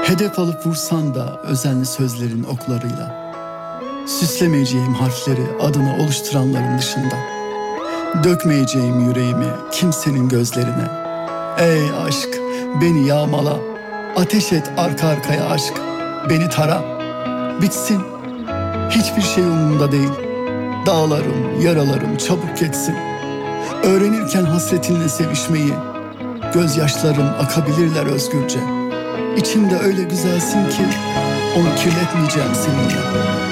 Hedef alıp vursan da özenli sözlerin oklarıyla, süslemeyeceğim harfleri adını oluşturanların dışında, dökmeyeceğim yüreğimi kimsenin gözlerine. Ey aşk, beni yağmala, ateş et arka arkaya aşk, beni tara, bitsin, hiçbir şey umurumda değil. Dağlarım, yaralarım çabuk geçsin. Öğrenirken hasretinle sevişmeyi, gözyaşlarım akabilirler özgürce. İçimde öyle güzelsin ki onu kirletmeyeceğim seninle.